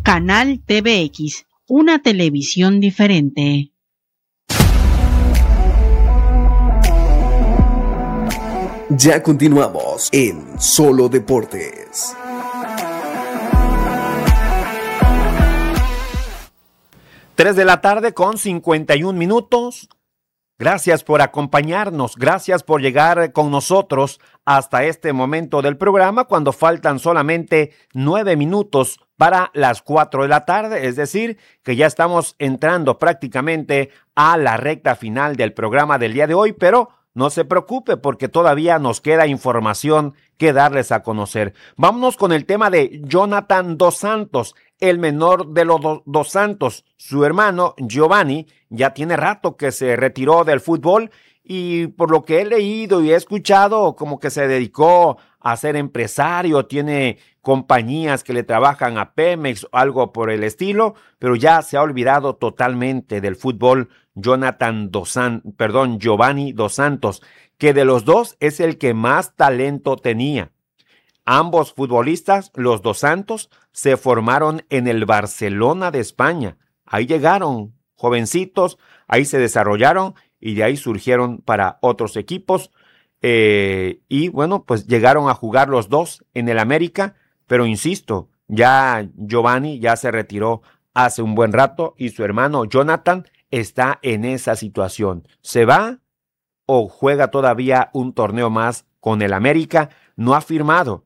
Canal TVX, una televisión diferente. Ya continuamos en Solo Deportes. Tres de la tarde con 51 minutos. Gracias por acompañarnos, gracias por llegar con nosotros hasta este momento del programa cuando faltan solamente 9 minutos para las 4 de la tarde, es decir, que ya estamos entrando prácticamente a la recta final del programa del día de hoy, pero no se preocupe porque todavía nos queda información que darles a conocer. Vámonos con el tema de Jonathan Dos Santos, el menor de los Dos Santos. Su hermano Giovanni ya tiene rato que se retiró del fútbol y por lo que he leído y he escuchado, como que se dedicó a ser empresario, tiene compañías que le trabajan a Pemex o algo por el estilo, pero ya se ha olvidado totalmente del fútbol Giovanni Dos Santos, que de los dos es el que más talento tenía. Ambos futbolistas, los Dos Santos, se formaron en el Barcelona de España. Ahí llegaron jovencitos, ahí se desarrollaron y de ahí surgieron para otros equipos. Y bueno, pues llegaron a jugar los dos en el América, pero insisto, ya Giovanni ya se retiró hace un buen rato y su hermano Jonathan está en esa situación. ¿Se va o juega todavía un torneo más con el América? No ha firmado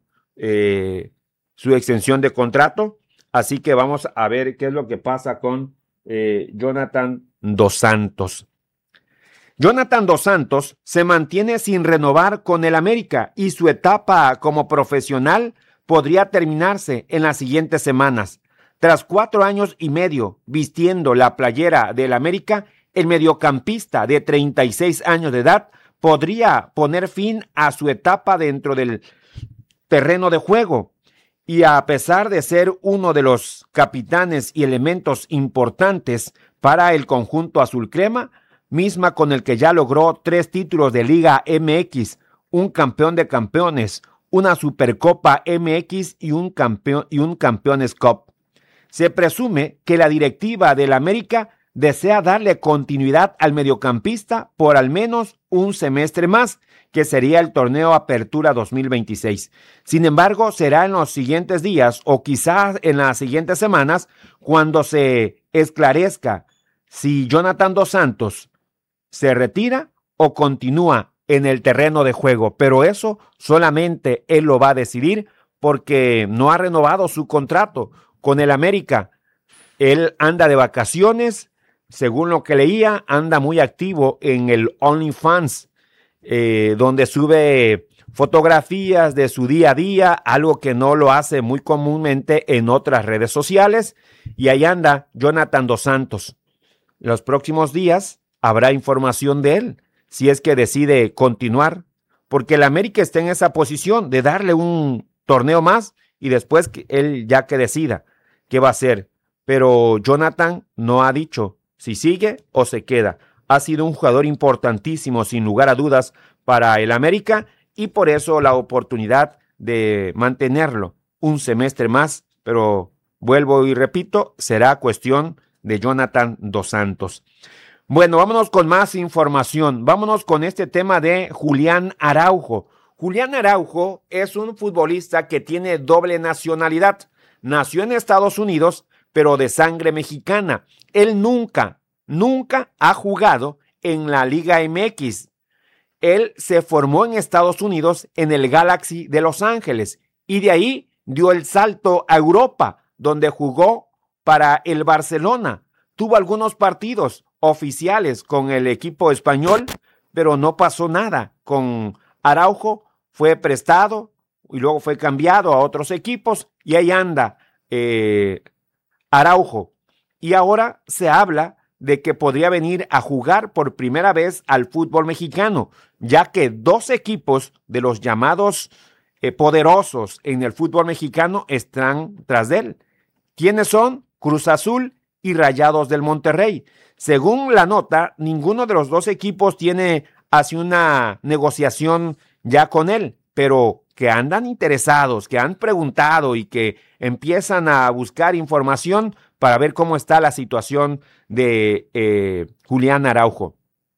su extensión de contrato, así que vamos a ver qué es lo que pasa con Jonathan Dos Santos. Jonathan Dos Santos se mantiene sin renovar con el América y su etapa como profesional podría terminarse en las siguientes semanas. Tras 4 años y medio vistiendo la playera del América, el mediocampista de 36 años de edad podría poner fin a su etapa dentro del terreno de juego. Y a pesar de ser uno de los capitanes y elementos importantes para el conjunto azul crema, misma con el que ya logró 3 títulos de Liga MX, un campeón de campeones, una Supercopa MX y un Campeones Cup. Se presume que la directiva del América desea darle continuidad al mediocampista por al menos un semestre más, que sería el torneo Apertura 2026. Sin embargo, será en los siguientes días o quizás en las siguientes semanas cuando se esclarezca si Jonathan Dos Santos se retira o continúa en el terreno de juego. Pero eso solamente él lo va a decidir porque no ha renovado su contrato con el América. Él anda de vacaciones, según lo que leía, anda muy activo en el OnlyFans, donde sube fotografías de su día a día, algo que no lo hace muy comúnmente en otras redes sociales, y ahí anda Jonathan Dos Santos. En los próximos días habrá información de él, si es que decide continuar, porque el América está en esa posición de darle un torneo más y después él ya que decida qué va a hacer. Pero Jonathan no ha dicho si sigue o se queda. Ha sido un jugador importantísimo, sin lugar a dudas, para el América y por eso la oportunidad de mantenerlo un semestre más, pero vuelvo y repito, será cuestión de Jonathan Dos Santos. Bueno, vámonos con más información. Vámonos con este tema de Julián Araujo. Julián Araujo es un futbolista que tiene doble nacionalidad. Nació en Estados Unidos, pero de sangre mexicana. Él nunca ha jugado en la Liga MX. Él se formó en Estados Unidos en el Galaxy de Los Ángeles y de ahí dio el salto a Europa, donde jugó para el Barcelona. Tuvo algunos partidos oficiales con el equipo español, pero no pasó nada con Araujo. Fue prestado y luego fue cambiado a otros equipos y ahí anda Araujo. Y ahora se habla de que podría venir a jugar por primera vez al fútbol mexicano, ya que 2 equipos de los llamados poderosos en el fútbol mexicano están tras de él. ¿Quiénes son? Cruz Azul y Rayados del Monterrey. Según la nota, ninguno de los 2 equipos tiene así una negociación ya con él, pero que andan interesados, que han preguntado y que empiezan a buscar información para ver cómo está la situación de Julián Araujo.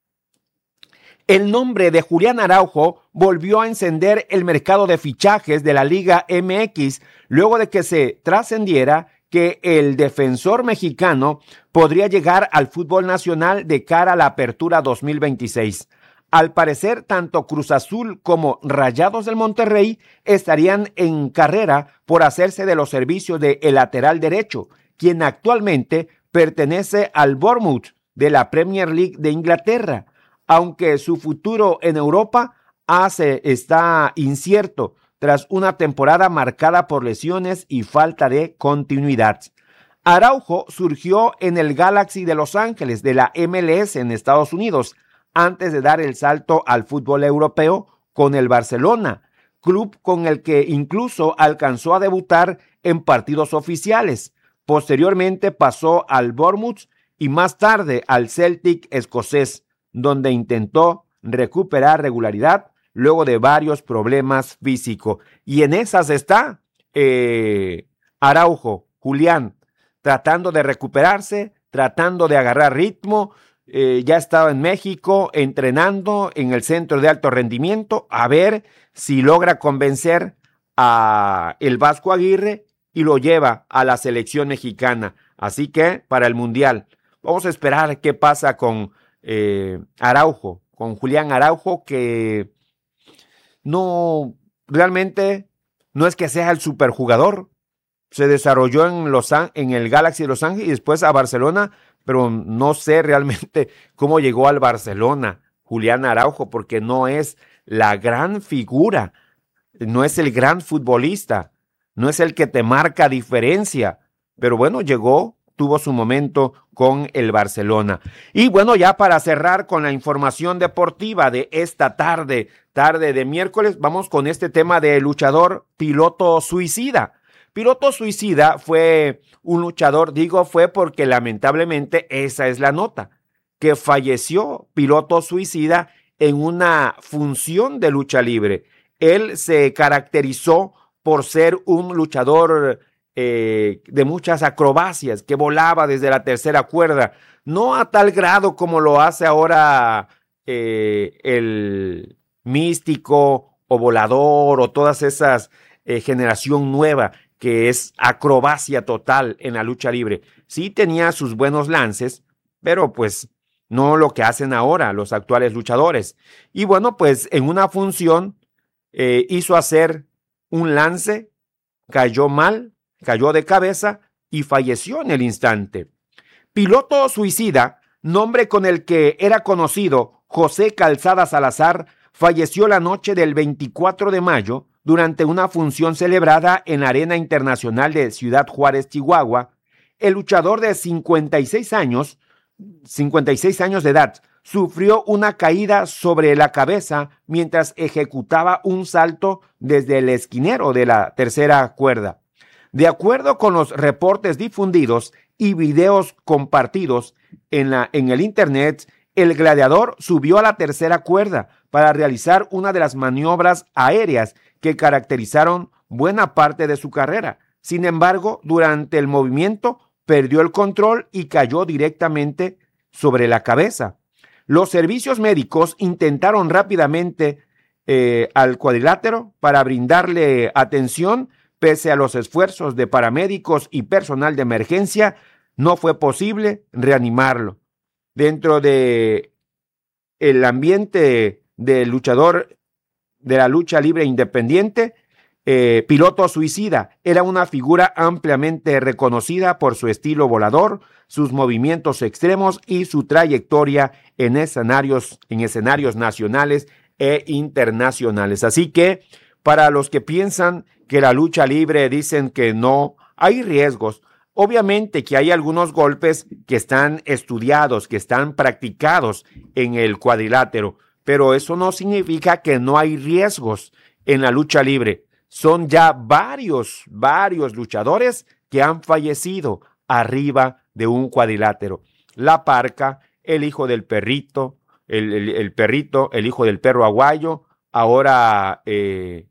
El nombre de Julián Araujo volvió a encender el mercado de fichajes de la Liga MX luego de que se trascendiera que el defensor mexicano podría llegar al fútbol nacional de cara a la apertura 2026. Al parecer, tanto Cruz Azul como Rayados del Monterrey estarían en carrera por hacerse de los servicios del lateral derecho, quien actualmente pertenece al Bournemouth de la Premier League de Inglaterra, aunque su futuro en Europa está incierto tras una temporada marcada por lesiones y falta de continuidad. Araujo surgió en el Galaxy de Los Ángeles de la MLS en Estados Unidos, antes de dar el salto al fútbol europeo con el Barcelona, club con el que incluso alcanzó a debutar en partidos oficiales. Posteriormente pasó al Bournemouth y más tarde al Celtic escocés, donde intentó recuperar regularidad luego de varios problemas físicos. Y en esas está Araujo, Julián, tratando de recuperarse, tratando de agarrar ritmo. Ya estaba en México entrenando en el centro de alto rendimiento, a ver si logra convencer a el Vasco Aguirre y lo lleva a la selección mexicana. Así que para el Mundial vamos a esperar qué pasa con Araujo, con Julián Araujo, que no, realmente no es que sea el superjugador. Se desarrolló en el Galaxy de Los Ángeles y después a Barcelona, pero no sé realmente cómo llegó al Barcelona Julián Araujo, porque no es la gran figura, no es el gran futbolista, no es el que te marca diferencia, pero bueno, llegó, tuvo su momento con el Barcelona. Y bueno, ya para cerrar con la información deportiva de esta tarde de miércoles, vamos con este tema de luchador piloto suicida. Piloto suicida fue un luchador, digo fue porque lamentablemente esa es la nota, que falleció piloto suicida en una función de lucha libre. Él se caracterizó por ser un luchador de muchas acrobacias, que volaba desde la tercera cuerda, no a tal grado como lo hace ahora el místico o volador o todas esas generación nueva, que es acrobacia total en la lucha libre. Sí tenía sus buenos lances, pero pues no lo que hacen ahora los actuales luchadores. Y bueno, pues en una función hizo hacer un lance, cayó mal, cayó de cabeza y falleció en el instante. Piloto suicida, nombre con el que era conocido José Calzada Salazar, falleció la noche del 24 de mayo durante una función celebrada en la Arena Internacional de Ciudad Juárez, Chihuahua. El luchador de 56 años de edad sufrió una caída sobre la cabeza mientras ejecutaba un salto desde el esquinero de la tercera cuerda. De acuerdo con los reportes difundidos y videos compartidos en el internet, el gladiador subió a la tercera cuerda para realizar una de las maniobras aéreas que caracterizaron buena parte de su carrera. Sin embargo, durante el movimiento perdió el control y cayó directamente sobre la cabeza. Los servicios médicos intentaron rápidamente al cuadrilátero para brindarle atención. Pese a los esfuerzos de paramédicos y personal de emergencia, no fue posible reanimarlo. Dentro de el ambiente del luchador de la lucha libre independiente, piloto suicida era una figura ampliamente reconocida por su estilo volador, sus movimientos extremos y su trayectoria en escenarios nacionales e internacionales. Así que para los que piensan que la lucha libre dicen que no, hay riesgos. Obviamente que hay algunos golpes que están estudiados, que están practicados en el cuadrilátero, pero eso no significa que no hay riesgos en la lucha libre. Son ya varios luchadores que han fallecido arriba de un cuadrilátero. La Parca, el hijo del perrito, el hijo del perro aguayo, ahora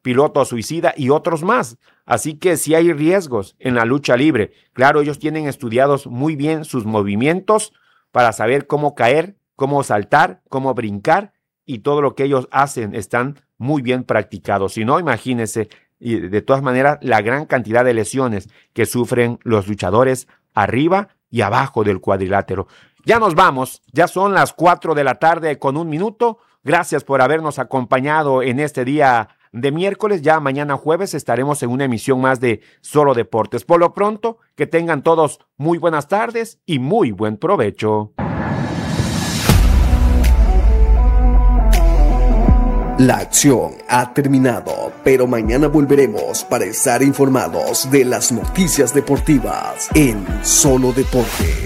piloto suicida y otros más. Así que sí hay riesgos en la lucha libre. Claro, ellos tienen estudiados muy bien sus movimientos para saber cómo caer, cómo saltar, cómo brincar, y todo lo que ellos hacen están muy bien practicados. Si no, imagínense, y de todas maneras, la gran cantidad de lesiones que sufren los luchadores arriba y abajo del cuadrilátero. Ya nos vamos, ya son las 4 de la tarde con 1 minuto. Gracias por habernos acompañado en este día de miércoles. Ya mañana jueves estaremos en una emisión más de Solo Deportes. Por lo pronto, que tengan todos muy buenas tardes y muy buen provecho. La acción ha terminado, pero mañana volveremos para estar informados de las noticias deportivas en Solo Deportes.